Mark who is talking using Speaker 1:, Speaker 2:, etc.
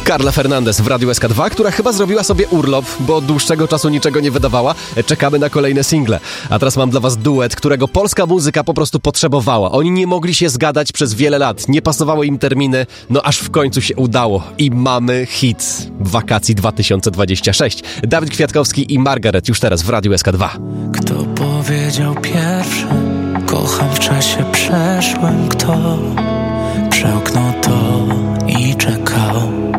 Speaker 1: Carla Fernandez w Radiu SK2, która chyba zrobiła sobie urlop, bo od dłuższego czasu niczego nie wydawała. Czekamy na kolejne single. A teraz mam dla was duet, którego polska muzyka po prostu potrzebowała. Oni nie mogli się zgadać przez wiele lat. Nie pasowały im terminy, no aż w końcu się udało. I mamy hit Wakacji 2026. Dawid Kwiatkowski i Margaret już teraz w Radiu SK2.
Speaker 2: Kto powiedział pierwszy? Kocham w czasie przeszłym. Kto przełknął to i czekał?